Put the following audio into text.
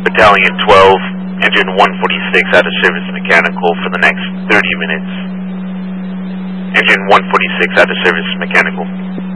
Battalion 12, engine 146 out of service mechanical for the next 30 minutes. Engine 146 out of service mechanical.